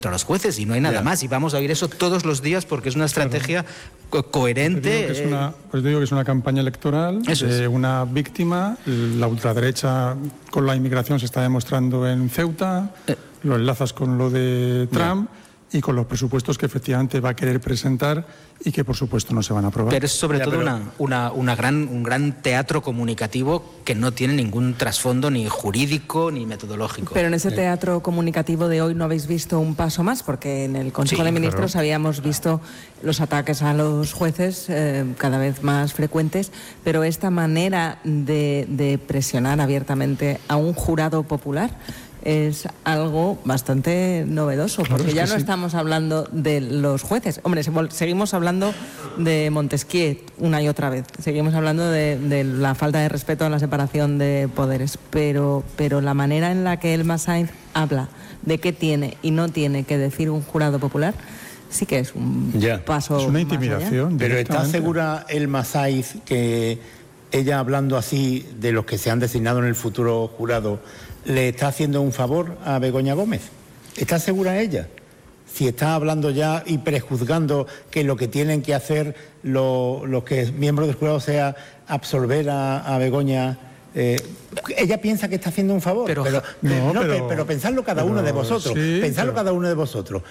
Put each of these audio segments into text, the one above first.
contra los jueces y no hay nada más, y vamos a oír eso todos los días porque es una estrategia coherente. Pues digo que es una campaña electoral de una víctima. La ultraderecha con la inmigración se está demostrando en Ceuta, lo enlazas con lo de Trump y con los presupuestos que efectivamente va a querer presentar y que por supuesto no se van a aprobar. Pero es sobre todo un gran teatro comunicativo que no tiene ningún trasfondo ni jurídico ni metodológico. Pero en ese teatro comunicativo de hoy no habéis visto un paso más, porque en el Consejo de Ministros habíamos visto los ataques a los jueces cada vez más frecuentes, pero esta manera de presionar abiertamente a un jurado popular es algo bastante novedoso, porque ya no estamos hablando de los jueces. Hombre, seguimos hablando de Montesquieu una y otra vez, seguimos hablando de la falta de respeto a la separación de poderes, pero la manera en la que Elma Sainz habla de qué tiene y no tiene que decir un jurado popular sí que es un paso. Es una intimidación. Pero ¿está segura Elma Sainz que ella, hablando así de los que se han designado en el futuro jurado, le está haciendo un favor a Begoña Gómez? ¿Está segura ella? Si está hablando ya y prejuzgando que lo que tienen que hacer los que miembros del jurado sea absolver a Begoña, ella piensa que está haciendo un favor. Pero pensadlo cada uno de vosotros. Cada uno de vosotros.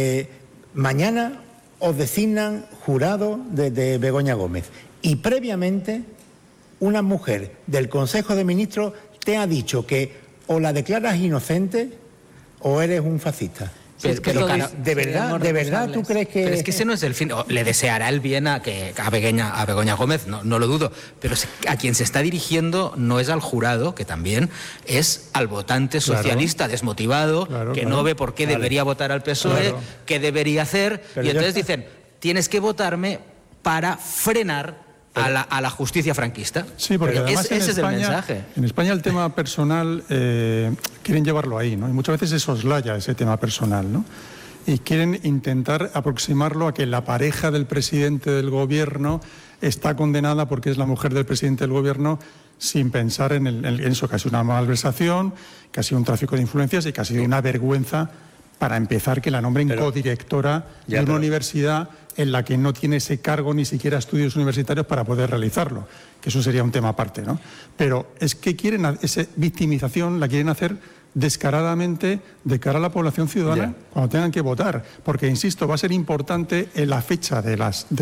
Mañana os designan jurado de Begoña Gómez y previamente una mujer del Consejo de Ministros te ha dicho que o la declaras inocente o eres un fascista. Pero ¿de verdad tú crees que...? Pero es que ese no es el fin. Le deseará el bien a Begoña Gómez, no lo dudo, pero a quien se está dirigiendo no es al jurado, que también es al votante socialista desmotivado, no ve por qué debería votar al PSOE, qué debería hacer, y entonces dicen, tienes que votarme para frenar a la justicia franquista. Sí, porque además ese es el mensaje. En España el tema personal quieren llevarlo ahí, ¿no? Y muchas veces se soslaya ese tema personal, ¿no? Y quieren intentar aproximarlo a que la pareja del presidente del gobierno está condenada porque es la mujer del presidente del gobierno, sin pensar en eso, que ha sido una malversación, que ha sido un tráfico de influencias y que ha sido una vergüenza, para empezar, que la nombren codirectora de una universidad en la que no tiene ese cargo ni siquiera estudios universitarios para poder realizarlo, que eso sería un tema aparte, ¿no? Pero es que esa victimización la quieren hacer descaradamente de cara a la población ciudadana cuando tengan que votar, porque, insisto, va a ser importante en la fecha de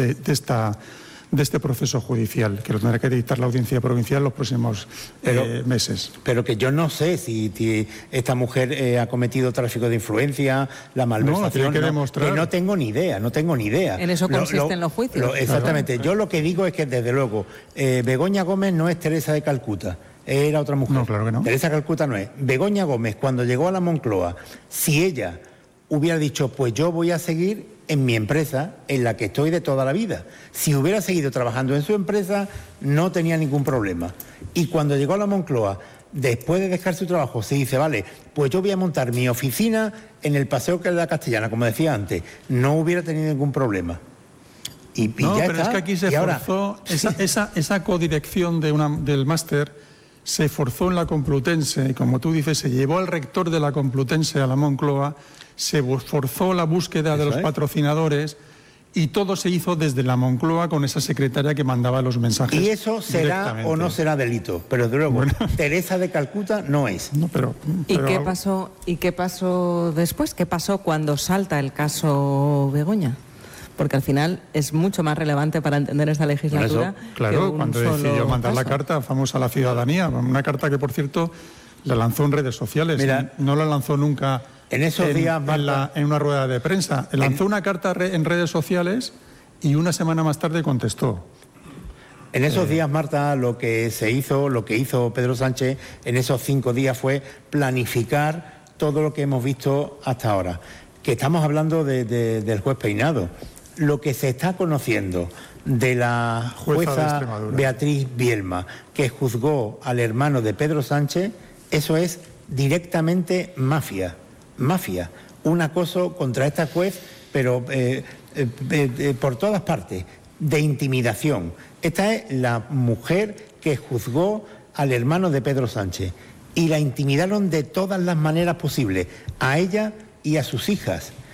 este proceso judicial, que lo tendrá que dictar la Audiencia Provincial los próximos meses. Pero que yo no sé si esta mujer ha cometido tráfico de influencia, la malversación. Tiene que demostrar. Que no tengo ni idea. En eso consisten los juicios. Exactamente. Yo lo que digo es que, desde luego, Begoña Gómez no es Teresa de Calcuta. Era otra mujer. No, claro que no. Teresa de Calcuta no es. Begoña Gómez, cuando llegó a la Moncloa, si ella hubiera dicho, pues yo voy a seguir en mi empresa, en la que estoy de toda la vida. Si hubiera seguido trabajando en su empresa, no tenía ningún problema. Y cuando llegó a la Moncloa, después de dejar su trabajo, se dice, vale, pues yo voy a montar mi oficina en el Paseo de la Castellana, como decía antes, no hubiera tenido ningún problema. Pero es que aquí se forzó, esa codirección del máster se forzó en la Complutense, y como tú dices, se llevó al rector de la Complutense a la Moncloa, se forzó la búsqueda de los patrocinadores y todo se hizo desde la Moncloa con esa secretaria que mandaba los mensajes. Y eso será o no será delito, pero de luego, Teresa de Calcuta no es. ¿Y qué pasó después? ¿Qué pasó cuando salta el caso Begoña? Porque al final es mucho más relevante para entender esta legislatura. Cuando decidió mandar la carta famosa a la ciudadanía, una carta que, por cierto, la lanzó en redes sociales. No la lanzó nunca en esos días, en una rueda de prensa. Lanzó una carta en redes sociales y una semana más tarde contestó. En esos días, Marta, lo que hizo Pedro Sánchez en esos 5 días fue planificar todo lo que hemos visto hasta ahora. Que estamos hablando del juez Peinado. Lo que se está conociendo de la jueza Beatriz Bielma, que juzgó al hermano de Pedro Sánchez, eso es directamente mafia, un acoso contra esta juez, pero por todas partes, de intimidación. Esta es la mujer que juzgó al hermano de Pedro Sánchez y la intimidaron de todas las maneras posibles, a ella y a sus hijas.